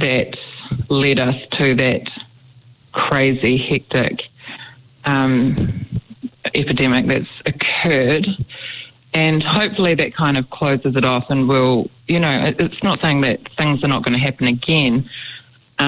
that led us to that crazy, hectic epidemic that's occurred. And hopefully that kind of closes it off, and we'll, it's not saying that things are not going to happen again,